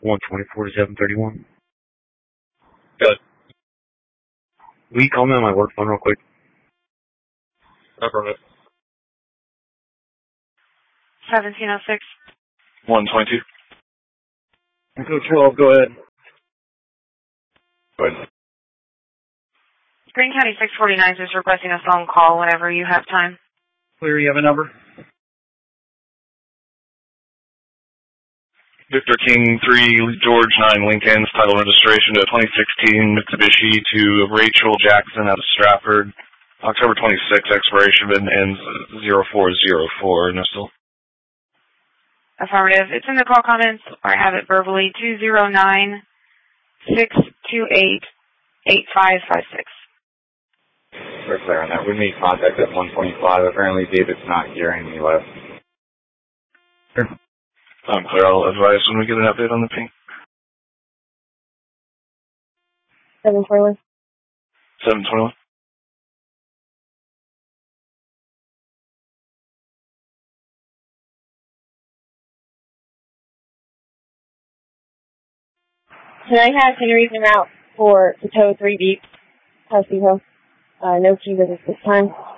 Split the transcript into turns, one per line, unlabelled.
124 to 731.
Good.
Will you call me on my work phone real quick?
Affirmative.
1706.
122.
Echo 12, go ahead.
Go ahead.
Green County 649 is requesting a phone call whenever you have time.
Clear, you have a number?
Victor King 3, George 9, Lincoln's title registration to 2016 Mitsubishi to Rachel Jackson out of Stratford. October 26, expiration ends 0404. No still.
Affirmative. It's in the call comments, or I have it verbally. 209-628-8556.
We're clear on that. We need contact at 125. Apparently David's not here and he left.
Sure.
I'm clear. I'll advise when we get an update on the ping.
721.
721.
Can I have Henry's route for the tow 3 deep, Husky Hill? No key visits this time.